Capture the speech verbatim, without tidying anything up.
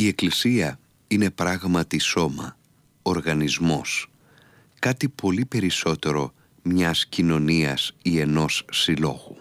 Η Εκκλησία είναι πράγματι σώμα, οργανισμός, κάτι πολύ περισσότερο μιας κοινωνίας ή ενός συλλόγου.